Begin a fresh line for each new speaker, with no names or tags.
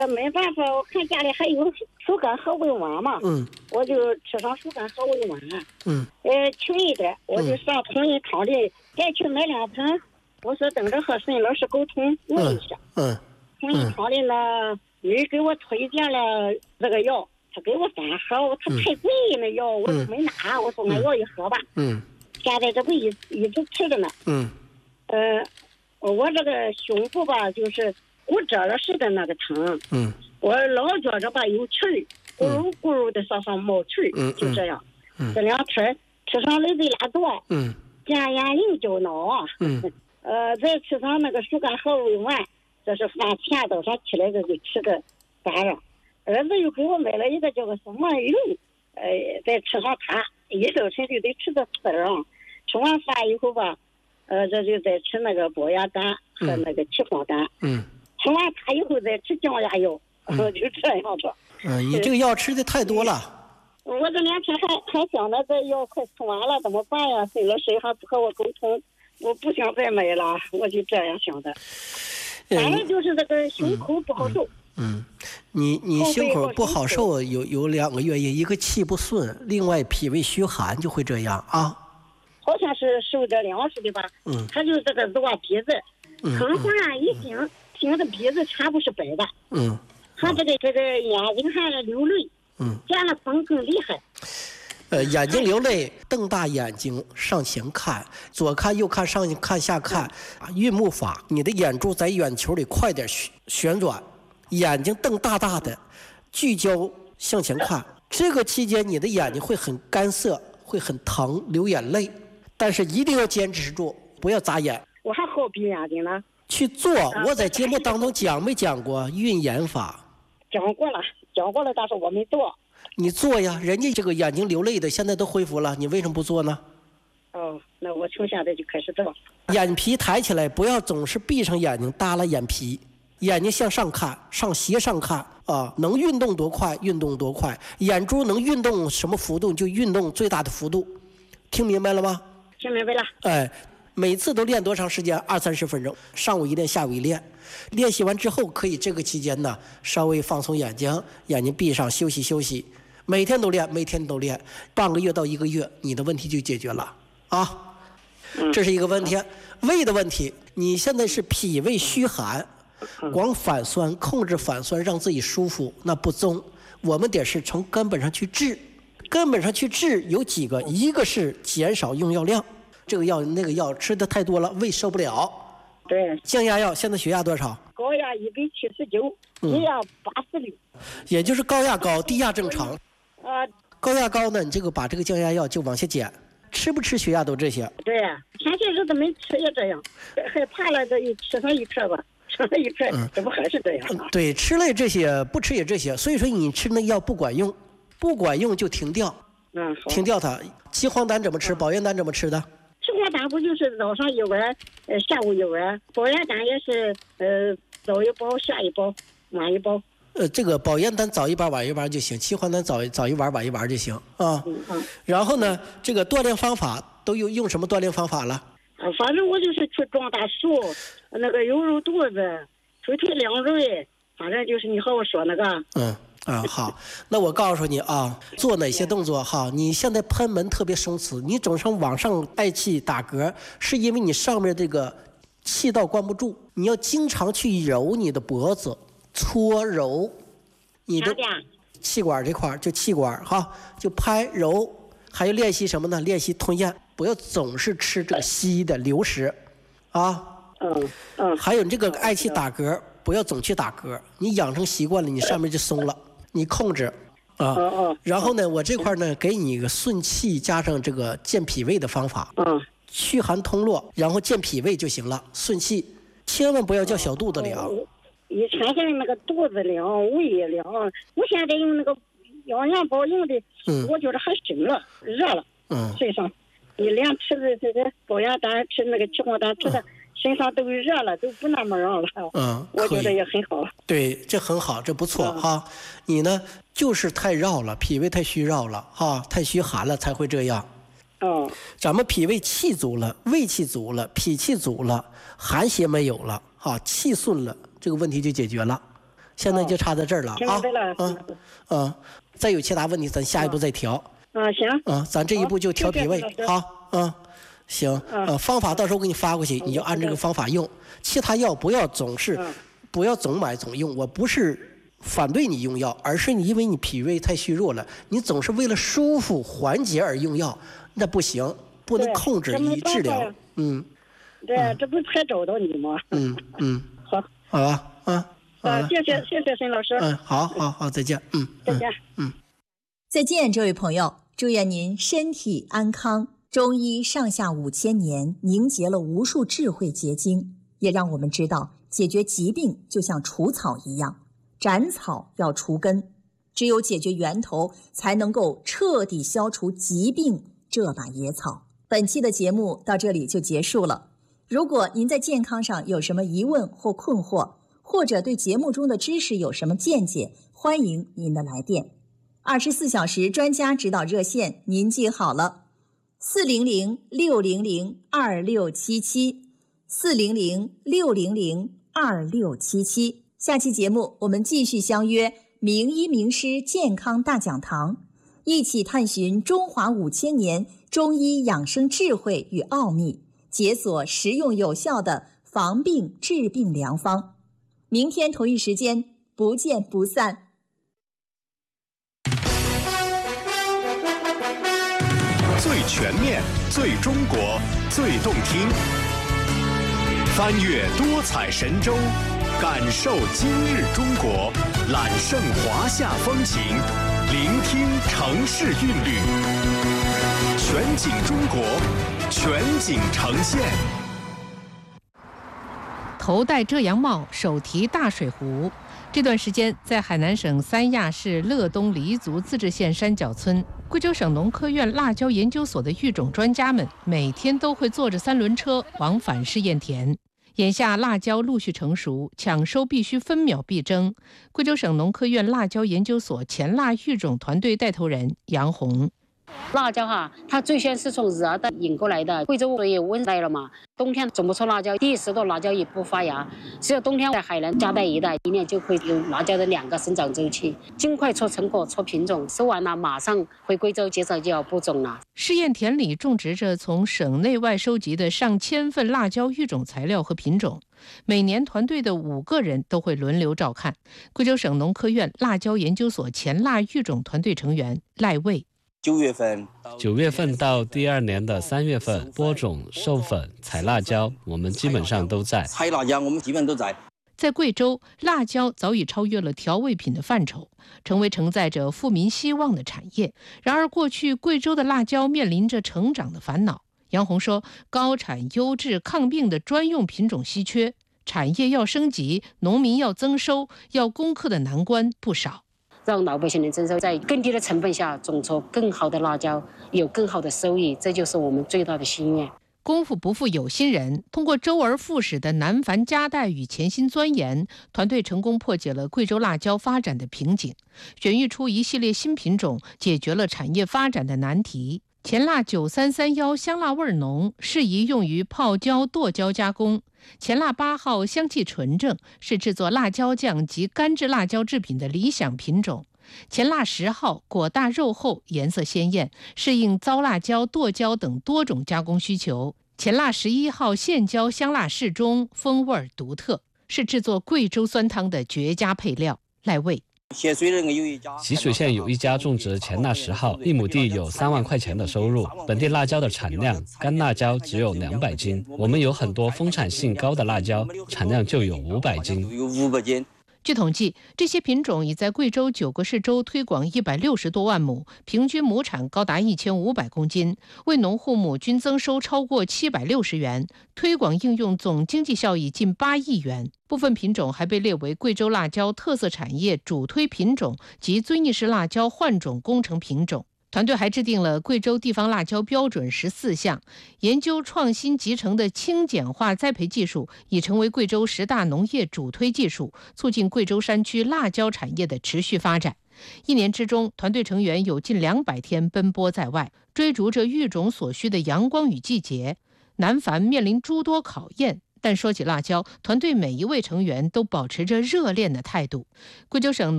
没办法，我看家里还有树干和胃丸嘛，我就吃上树干和胃丸，轻一点，我就上同仁堂里再去买2盆，我说等着和孙老师沟通问一下，同仁堂里呢，人给我推荐了这个药，他给我3盒，他太贵那药，我就没拿，我说俺要1盒吧，现在这不一直吃着呢，我这个胸部吧，就是骨折了似的那个疼，我老觉着吧有气儿，咕噜咕噜的上冒气儿，就这样，这2天吃上雷贝拉多，减盐灵胶囊，再吃上那个树干和胃丸，这是饭前早上起来这就吃个3样，儿子又给我买了一个叫个什么肉，再吃上它，一早晨就得吃个4样，吃完饭以后吧。这就再吃那个保元丹和那个岐黄丹，吃完它以后再吃降压药，就这样的。
你这个药吃的太多了。
我这2天还想着这药快吃完了怎么办呀？孙老师还不和我沟通，我不想再买了，我就这样想的。反正就是这个胸口不好受。
你胸口不好受有2个原因，一个气不顺，另外脾胃虚寒就会这样啊。
好像是受着凉似的吧，他就这个热鼻子，疼患一醒的鼻子全部是白的，他这个眼睛还流泪，见了风更厉害。
眼睛流泪，瞪大眼睛上前看，左看右看上看下看，运目法，你的眼珠在眼球里快点旋转，眼睛瞪大大的，聚焦向前看。这个期间你的眼睛会很干涩，会很疼，流眼泪。但是一定要坚持住，不要眨眼。
我还好闭眼睛呢。
去做，我在节目当中讲没讲过运眼法？
讲过了，但是我没做。
你做呀，人家这个眼睛流泪的现在都恢复了，你为什么不做呢？
那我从现在就开始做。
眼皮抬起来，不要总是闭上眼睛耷拉眼皮，眼睛向上看，斜上看啊，能运动多快运动多快，眼珠能运动什么幅度就运动最大的幅度，听明白了吗？
听明白了。
每次都练多长时间？20-30分钟，上午一练，下午一练。练习完之后，可以这个期间呢，稍微放松眼睛，眼睛闭上，休息休息。每天都练，半个月到1个月，你的问题就解决了啊。这是一个问题。胃的问题，你现在是脾胃虚寒，光反酸，控制反酸，让自己舒服，那不中。我们得是从根本上去治。根本上去治有几个，一个是减少用药量，这个药那个药吃的太多了，胃受不了。
对，
降压药现在血压多少？
高压179，低压86，
也就是高压高，低压正常。高压高呢，你这个把这个降压药就往下减，吃不吃血压都这些。
对，前些日子没吃也这样，害怕了这一吃上1片吧，吃了1片，这不还是这样？
对，吃了这些，不吃也这些，所以说你吃那药不管用。不管用就停掉，停掉它。岐黄丹怎么吃？保元丹怎么吃的？
岐黄丹不就是早上1碗，下午1碗？保元丹也是，早1包，下1包，晚1包。
这个保元丹早1碗晚1碗就行，岐黄丹早1碗晚1碗就行啊。然后呢，这个锻炼方法都用什么锻炼方法了？
反正我就是去壮大手，那个揉肚子，推两锐，反正就是你和我说那个。
好，那我告诉你啊，做哪些动作哈？你现在贲门特别松弛，你总是往上带气打嗝，是因为你上面这个气道关不住。你要经常去揉你的脖子，搓揉你的气管这块，就气管哈，就拍揉。还有练习什么呢？练习吞咽，不要总是吃这个稀的流食啊。还有你这个爱气打嗝，不要总去打嗝，你养成习惯了，你上面就松了。你控制啊，然后呢，我这块呢给你一个顺气加上这个健脾胃的方法，驱寒通络，然后健脾胃就行了，顺气，千万不要叫小肚子凉。
以前是那个肚子凉，胃凉，我现在用那个养元宝用的，我觉得还行了，热了，身上，你连吃的这个保元丹，吃那个岐黄丹，吃的。身上都热了，都不那么热了。我觉得也很好。
对，这很好，这不错哈。你呢，就是太绕了，脾胃太虚绕了哈，太虚寒了才会这样。咱们脾胃气足了，胃气足了，脾气足了，寒邪没有了，气顺了，这个问题就解决了。 现在就差在这儿了
啊。
再有其他问题，咱下一步再调。
行。
咱这一步就调脾胃。好，行。方法到时候给你发过去，你就按这个方法用。其他药不要总买总用。我不是反对你用药，而是因为你脾胃太虚弱了，你总是为了舒服缓解而用药，那不行，不能控制与治疗。
对，这不是才找到你吗？
好吧，
谢谢沈老师。
好，再见。
再见。
再见，这位朋友，祝愿您身体安康。中医上下5000年，凝结了无数智慧结晶，也让我们知道，解决疾病就像除草一样，斩草要除根，只有解决源头，才能够彻底消除疾病这把野草。本期的节目到这里就结束了。如果您在健康上有什么疑问或困惑，或者对节目中的知识有什么见解，欢迎您的来电。24小时专家指导热线您记好了，400-600-2677，400-600-2677。下期节目我们继续相约名医名师健康大讲堂，一起探寻中华5000年中医养生智慧与奥秘，解锁实用有效的防病治病良方。明天同一时间不见不散。
最全面、最中国、最动听，翻越多彩神州，感受今日中国，揽胜华夏风情，聆听城市韵律，全景中国，全景呈现。
头戴遮阳帽，手提大水壶。这段时间，在海南省三亚市乐东黎族自治县山脚村，贵州省农科院辣椒研究所的育种专家们每天都会坐着3轮车往返试验田。眼下辣椒陆续成熟，抢收必须分秒必争。贵州省农科院辣椒研究所前辣育种团队带头人杨红。
辣椒它最先是从热带引过来的，贵州所以温带了嘛，冬天种不出辣椒，第10多辣椒也不发芽，只有冬天在海南夹带一带一年就会有辣椒的2个生长周期，尽快出成果出品种，收完了马上回贵州接着就要播种了。
试验田里种植着从省内外收集的上千份辣椒育种材料和品种，每年团队的5个人都会轮流照看。贵州省农科院辣椒研究所前辣育种团队成员赖卫。
9月份到第2年的3月份播种、授粉、采辣椒，我们基本上都在。
采辣椒我们基本都在。
在贵州，辣椒早已超越了调味品的范畴，成为承载着富民希望的产业。然而，过去贵州的辣椒面临着成长的烦恼。杨红说，高产、优质、抗病的专用品种稀缺，产业要升级，农民要增收，要攻克的难关不少。
让老百姓能增收，在更低的成本下种出更好的辣椒，有更好的收益，这就是我们最大的心愿。
功夫不负有心人，通过周而复始的难繁夹带与潜心钻研，团队成功破解了贵州辣椒发展的瓶颈，选育出一系列新品种，解决了产业发展的难题。前辣9331香辣味浓，适宜用于泡椒、剁椒加工。前辣8号香气纯正，是制作辣椒酱及干制辣椒制品的理想品种。前辣10号果大肉厚，颜色鲜艳，适应糟辣椒、剁椒等多种加工需求。前辣11号线椒香辣适中，风味独特，是制作贵州酸汤的绝佳配料。赖卫。
习水县有一家种植前辣10号，1亩地有3万块钱的收入。本地辣椒的产量，干辣椒只有200斤，我们有很多丰产性高的辣椒，产量就有500斤。
据统计，这些品种已在贵州9个市州推广160多万亩，平均亩产高达1500公斤，为农户亩均增收超过760元，推广应用总经济效益近8亿元。部分品种还被列为贵州辣椒特色产业主推品种及遵义市辣椒换种工程品种。团队还制定了贵州地方辣椒标准14项，研究创新集成的轻碱化栽培技术已成为贵州10大农业主推技术，促进贵州山区辣椒产业的持续发展。1年之中，团队成员有近200天奔波在外，追逐着育种所需的阳光与季节。南繁面临诸多考验， 但说起辣椒，团队每一位成员都保持着热恋的态度。贵州省